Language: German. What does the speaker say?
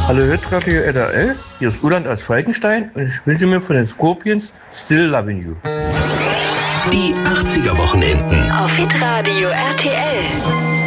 Hallo Hitradio RTL, hier ist Uland aus Falkenstein und ich wünsche mir von den Scorpions Still Loving You. Die 80er Wochenenden auf Hitradio RTL.